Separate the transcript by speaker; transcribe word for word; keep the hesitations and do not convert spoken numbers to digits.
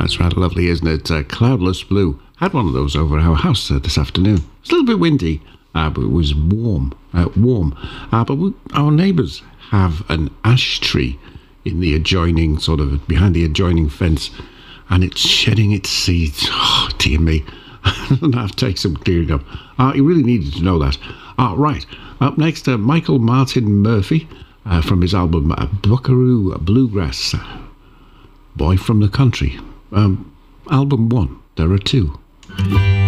Speaker 1: That's rather lovely, isn't it? Uh, Cloudless Blue. Had one of those over our house uh, this afternoon. It's a little bit windy, uh, but it was warm. Uh, warm. Uh, but we, our neighbours have an ash tree in the adjoining, sort of, behind the adjoining fence, and it's shedding its seeds. Oh, dear me. That takes some clearing up. Uh, you really needed to know that. Uh, right. Up next, uh, Michael Martin Murphey uh, from his album uh, Buckaroo Bluegrass. Boy from the Country. Um, album one. There are two.